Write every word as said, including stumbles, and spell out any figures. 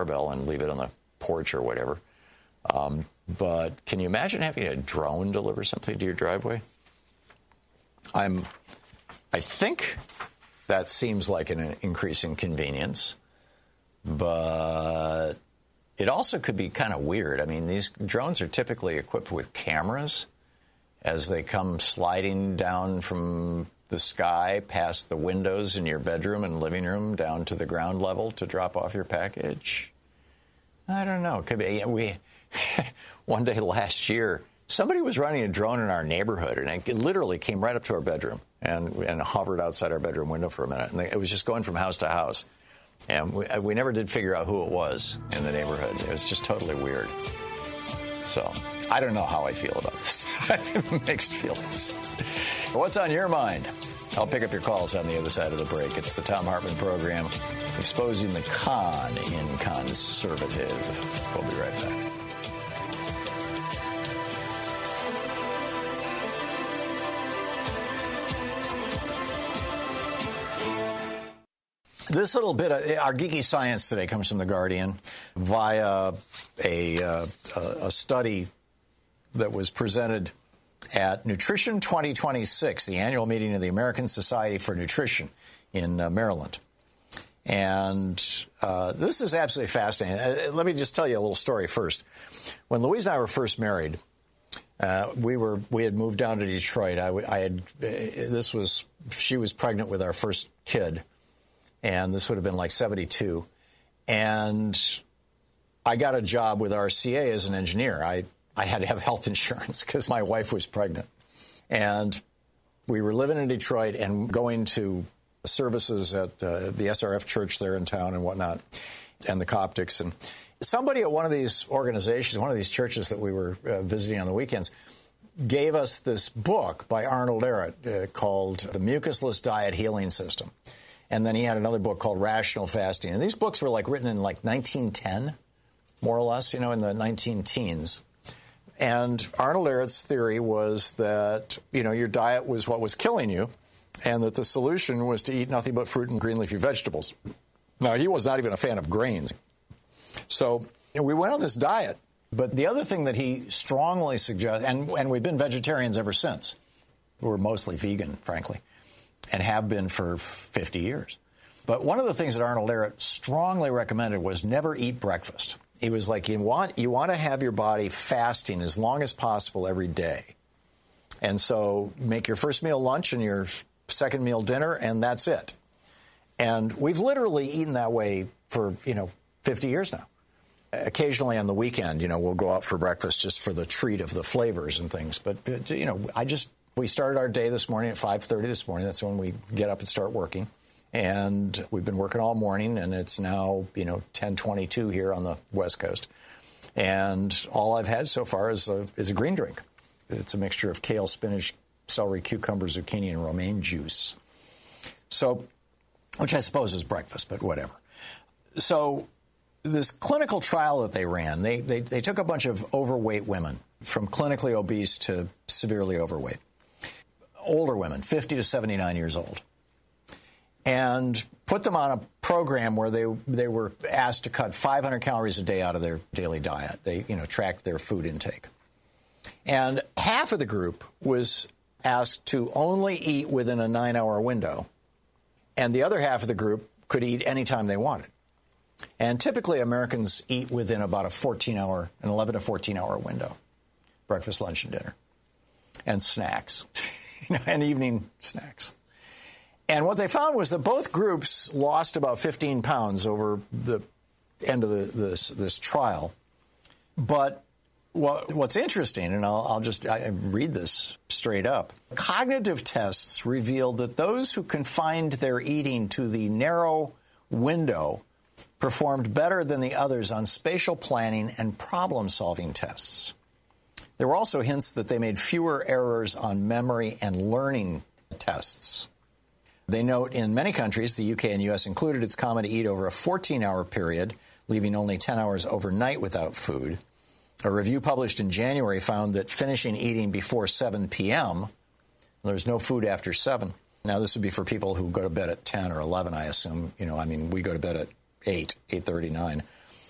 doorbell and leave it on the porch or whatever. Um, but can you imagine having a drone deliver something to your driveway? I'm, I think that seems like an increasing convenience, but it also could be kind of weird. I mean, these drones are typically equipped with cameras as they come sliding down from the sky past the windows in your bedroom and living room down to the ground level to drop off your package. I don't know. It could be. We one day last year, somebody was running a drone in our neighborhood, and it literally came right up to our bedroom and, and hovered outside our bedroom window for a minute. And it was just going from house to house. And we, we never did figure out who it was in the neighborhood. It was just totally weird. So I don't know how I feel about this. I have mixed feelings. What's on your mind? I'll pick up your calls on the other side of the break. It's the Thom Hartmann Program, exposing the con in conservative. We'll be right back. This little bit, of, our geeky science today comes from The Guardian via a, uh, a study that was presented at Nutrition twenty twenty-six, the annual meeting of the American Society for Nutrition in uh, Maryland. And uh, this is absolutely fascinating. Uh, let me just tell you a little story first. When Louise and I were first married, uh, we were we had moved down to Detroit. I, I had uh, this was she was pregnant with our first kid. And this would have been like seventy-two. And I got a job with R C A as an engineer. I, I had to have health insurance because my wife was pregnant. And we were living in Detroit and going to services at uh, the S R F church there in town and whatnot, and the Coptics. And somebody at one of these organizations, one of these churches that we were uh, visiting on the weekends, gave us this book by Arnold Ehret uh, called The Mucusless Diet Healing System. And then he had another book called Rational Fasting. And these books were like written in like nineteen ten, more or less, you know, in the nineteen teens. And Arnold Ehret's theory was that, you know, your diet was what was killing you, and that the solution was to eat nothing but fruit and green leafy vegetables. Now, he was not even a fan of grains. So you know, we went on this diet. But the other thing that he strongly suggested, and, and we've been vegetarians ever since. We're mostly vegan, frankly, and have been for fifty years. But one of the things that Arnold Ehret strongly recommended was never eat breakfast. He was like, you want you want to have your body fasting as long as possible every day. And so make your first meal lunch and your second meal dinner, and that's it. And we've literally eaten that way for, you know, fifty years now. Occasionally on the weekend, you know, we'll go out for breakfast just for the treat of the flavors and things. But, you know, I just... We started our day this morning at five thirty this morning. That's when we get up and start working. And we've been working all morning, and it's now, you know, ten twenty-two here on the West Coast. And all I've had so far is a, is a green drink. It's a mixture of kale, spinach, celery, cucumber, zucchini, and romaine juice. So, which I suppose is breakfast, but whatever. So this clinical trial that they ran, they, they, they took a bunch of overweight women, from clinically obese to severely overweight. Older women, fifty to seventy-nine years old, and put them on a program where they they were asked to cut five hundred calories a day out of their daily diet. They, you know, tracked their food intake. And half of the group was asked to only eat within a nine-hour window, and the other half of the group could eat anytime they wanted. And typically Americans eat within about a fourteen-hour, an eleven to fourteen-hour window, breakfast, lunch, and dinner, and snacks. You know, and evening snacks. And what they found was that both groups lost about fifteen pounds over the end of the, this this trial. But what, what's interesting, and I'll, I'll just I read this straight up, cognitive tests revealed that those who confined their eating to the narrow window performed better than the others on spatial planning and problem-solving tests. There were also hints that they made fewer errors on memory and learning tests. They note in many countries, the U K and U S included, it's common to eat over a fourteen-hour period, leaving only ten hours overnight without food. A review published in January found that finishing eating before seven p.m., there's no food after seven. Now, this would be for people who go to bed at ten or eleven, I assume. You know, I mean, we go to bed at eight, eight thirty, nine.